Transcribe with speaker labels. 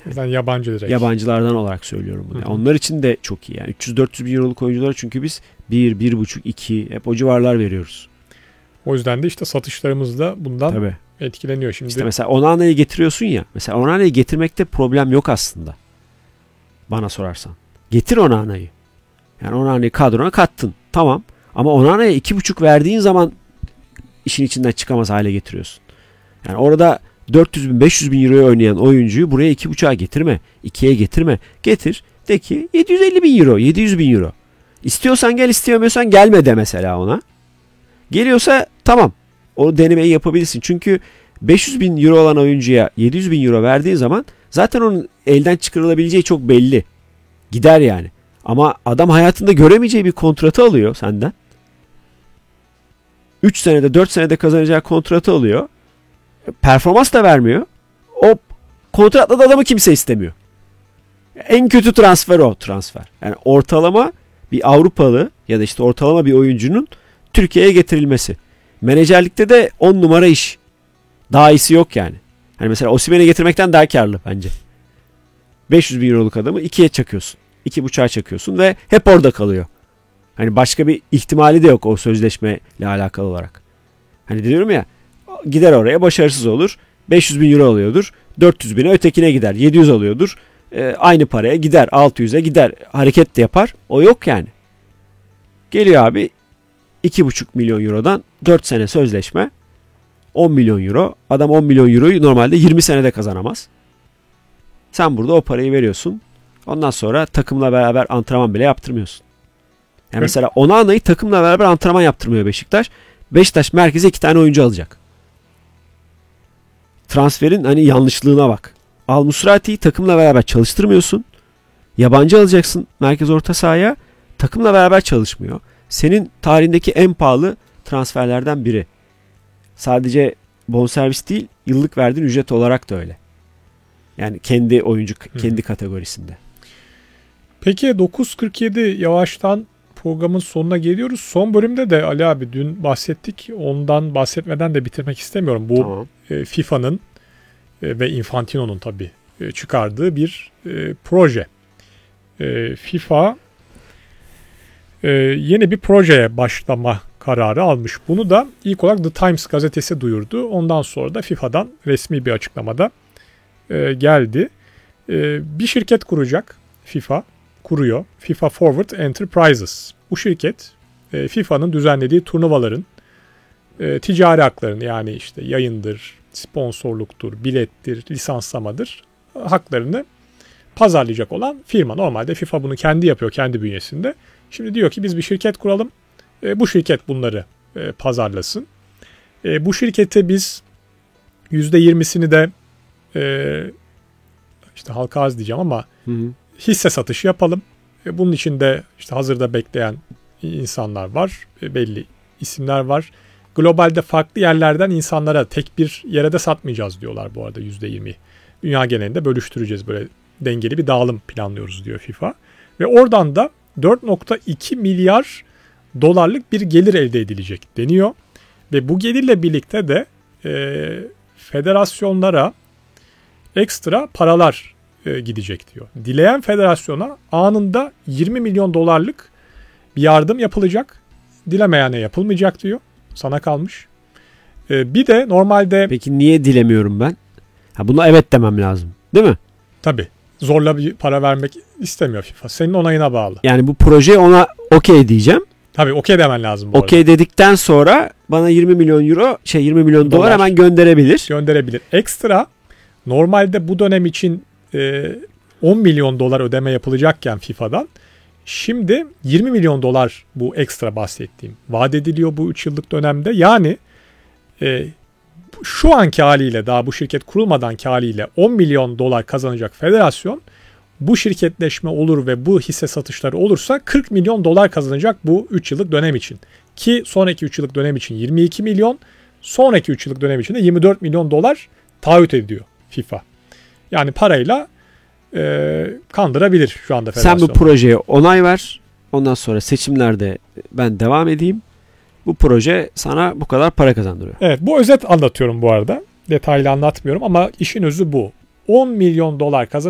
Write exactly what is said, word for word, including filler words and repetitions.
Speaker 1: Ben yabancı direkt.
Speaker 2: Yabancılardan olarak söylüyorum bunu. Yani onlar için de çok iyi. Yani üç yüz dört yüz bin euroluk oyunculara çünkü biz bir, bir buçuk, iki hep o civarlar veriyoruz.
Speaker 1: O yüzden de işte satışlarımız da bundan Tabii. etkileniyor şimdi.
Speaker 2: İşte mesela Onana'yı getiriyorsun ya. Mesela Onana'yı getirmekte problem yok aslında. Bana sorarsan. Getir Onana'yı. Yani Onana'yı kadrona kattın. Tamam. Ama Onana'ya iki buçuk verdiğin zaman işin içinden çıkamaz hale getiriyorsun. Yani orada dört yüz bin beş yüz bin euroya oynayan oyuncuyu buraya iki buçuğa getirme. ikiye getirme. Getir. De ki yedi yüz elli bin euro. yedi yüz bin euro. İstiyorsan gel, istemiyorsan gelme de mesela ona. Geliyorsa tamam. O denemeyi yapabilirsin. Çünkü beş yüz bin euro olan oyuncuya yedi yüz bin euro verdiğin zaman zaten onun elden çıkarılabileceği çok belli. Gider yani. Ama adam hayatında göremeyeceği bir kontratı alıyor senden. üç senede dört senede kazanacağı kontratı alıyor. Performans da vermiyor. O kontratla da adamı kimse istemiyor. En kötü transfer o transfer. Yani ortalama bir Avrupalı ya da işte ortalama bir oyuncunun Türkiye'ye getirilmesi. Menajerlikte de on numara iş. Daha iyisi yok yani. Hani mesela Osimhen'i getirmekten daha karlı bence. beş yüz bin euroluk adamı ikiye çakıyorsun. iki buçuğa çakıyorsun ve hep orada kalıyor. Hani başka bir ihtimali de yok o sözleşmeyle alakalı olarak. Hani diyorum ya, gider oraya başarısız olur. beş yüz bin euro alıyordur. dört yüz bine ötekine gider. yedi yüz alıyordur. E, aynı paraya gider. altı yüze gider. Hareket de yapar. O yok yani. Geliyor abi iki buçuk milyon eurodan dört sene sözleşme. on milyon euro. Adam on milyon euroyu normalde yirmi senede kazanamaz. Sen burada o parayı veriyorsun. Ondan sonra takımla beraber antrenman bile yaptırmıyorsun. Yani evet. Mesela Onana'yı takımla beraber antrenman yaptırmıyor Beşiktaş. Beşiktaş merkeze iki tane oyuncu alacak. Transferin hani yanlışlığına bak. Al Musrati'yi takımla beraber çalıştırmıyorsun. Yabancı alacaksın merkez orta sahaya. Takımla beraber çalışmıyor. Senin tarihindeki en pahalı transferlerden biri. Sadece bonservis değil, yıllık verdiğin ücret olarak da öyle. Yani kendi oyuncu, kendi kategorisinde.
Speaker 1: Peki dokuz kırk yedi yavaştan programın sonuna geliyoruz. Son bölümde de Ali abi dün bahsettik. Ondan bahsetmeden de bitirmek istemiyorum. Bu tamam. e, FIFA'nın e, ve Infantino'nun tabii e, çıkardığı bir e, proje. E, FIFA e, yeni bir projeye başlama kararı almış. Bunu da ilk olarak The Times gazetesi duyurdu. Ondan sonra da FIFA'dan resmi bir açıklamada e, geldi. E, bir şirket kuracak FIFA. Kuruyor. FIFA Forward Enterprises. Bu şirket e, FIFA'nın düzenlediği turnuvaların e, ticari haklarını, yani işte yayındır, sponsorluktur, bilettir, lisanslamadır haklarını pazarlayacak olan firma. Normalde FIFA bunu kendi yapıyor, kendi bünyesinde. Şimdi diyor ki biz bir şirket kuralım. E, bu şirket bunları e, pazarlasın. E, bu şirkete biz yüzde yirmisini de e, işte halka az diyeceğim ama hı hı. hisse satışı yapalım. E, bunun için de işte hazırda bekleyen insanlar var. E, belli isimler var. Globalde farklı yerlerden insanlara, tek bir yere de satmayacağız diyorlar bu arada yüzde yirmi. Dünya genelinde bölüştüreceğiz, böyle dengeli bir dağılım planlıyoruz diyor FIFA. Ve oradan da dört nokta iki milyar dolarlık bir gelir elde edilecek deniyor. Ve bu gelirle birlikte de e, federasyonlara ekstra paralar e, gidecek diyor. Dileyen federasyona anında yirmi milyon dolarlık bir yardım yapılacak. Dilemeyene yapılmayacak diyor. Sana kalmış. E, bir de normalde...
Speaker 2: Peki niye dilemiyorum ben? Ha, buna evet demem lazım. Değil mi?
Speaker 1: Tabii. Zorla bir para vermek istemiyor FIFA. Senin onayına bağlı.
Speaker 2: Yani bu projeye ona okey diyeceğim.
Speaker 1: Tabii okey demen lazım bu
Speaker 2: okey arada. Dedikten sonra bana yirmi milyon euro, şey yirmi milyon dolar, dolar hemen gönderebilir.
Speaker 1: Gönderebilir. Ekstra normalde bu dönem için e, on milyon dolar ödeme yapılacakken FIFA'dan şimdi yirmi milyon dolar bu ekstra bahsettiğim vaat ediliyor bu üç yıllık dönemde. Yani e, şu anki haliyle, daha bu şirket kurulmadanki haliyle on milyon dolar kazanacak federasyon, bu şirketleşme olur ve bu hisse satışları olursa kırk milyon dolar kazanacak bu üç yıllık dönem için. Ki sonraki üç yıllık dönem için yirmi iki milyon, sonraki üç yıllık dönem için de yirmi dört milyon dolar taahhüt ediyor FIFA. Yani parayla e, kandırabilir şu anda federasyon.
Speaker 2: Sen bu projeye onay ver. Ondan sonra seçimlerde ben devam edeyim. Bu proje sana bu kadar para kazandırıyor.
Speaker 1: Evet, bu özet anlatıyorum bu arada. Detaylı anlatmıyorum ama işin özü bu. on milyon dolar kazan